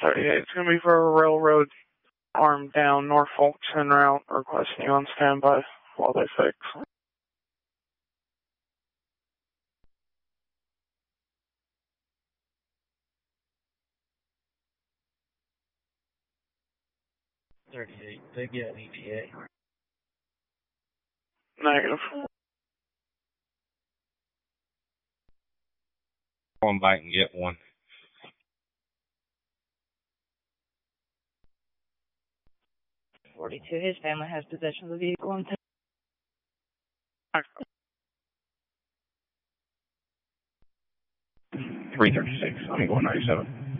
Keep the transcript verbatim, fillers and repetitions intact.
thirty-eight, it's going to be for a railroad arm down Norfolk's en route, requesting you on standby while they fix. thirty-eight, they get an E T A. Negative. One back and get one. forty-two, his family has possession of the vehicle and three thirty-six, I'm going ninety-seven.